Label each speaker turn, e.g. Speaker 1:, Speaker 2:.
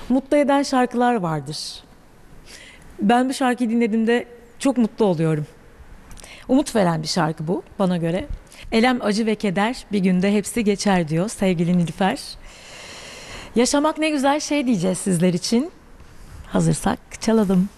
Speaker 1: mutlu eden şarkılar vardır. Ben bu şarkıyı dinlediğimde çok mutlu oluyorum. Umut veren bir şarkı bu bana göre. Elem, acı ve keder bir günde hepsi geçer diyor sevgili Nilüfer. Yaşamak ne güzel şey diyeceğiz sizler için. Hazırsak çalalım.